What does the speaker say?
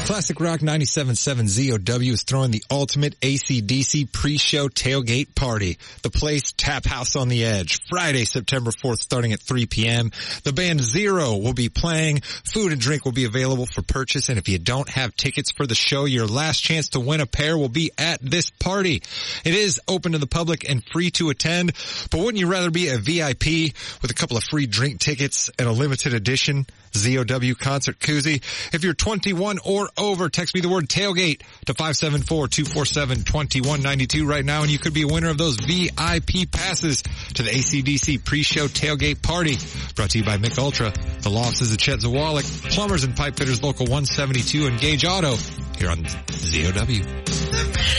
Classic Rock 97.7 ZOW is throwing the ultimate AC/DC pre-show tailgate party. The place, Tap House on the Edge, Friday, September 4th, starting at 3 p.m. The band Zero will be playing. Food and drink will be available for purchase, and if you don't have tickets for the show, your last chance to win a pair will be at this party. It is open to the public and free to attend, but wouldn't you rather be a VIP with a couple of free drink tickets and a limited edition ZOW concert koozie? If you're 21 or over, text me the word tailgate to 574-247-2192 right now, and you could be a winner of those VIP passes to the AC/DC pre-show tailgate party. Brought to you by Mick Ultra, the law offices of Chet Zawalik, plumbers and pipe fitters local 172, and Gage Auto here on ZOW.